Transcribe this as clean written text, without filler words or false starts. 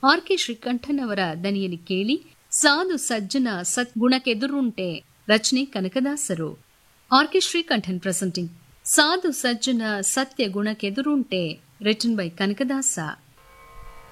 R K Srikantan ಅವರ ದನಿಯಲ್ಲಿ ಕೇಳಿ. ಸಾಧು ಸಜ್ಜನ ಸದ್ಗುಣಕ್ಕೆದುರುಂಟೆ, ರಚನೆ ಕನಕದಾಸರು. ಆರ್ ಕೆ ಶ್ರೀಕಂಠನ್ ಪ್ರೆಸೆಂಟಿಂಗ್ ಸಾಧು ಸಜ್ಜನ ಸತ್ಯ ಗುಣಕ್ಕೆದುರುಂಟೆ, ರಿಟನ್ ಬೈ ಕನಕದಾಸ.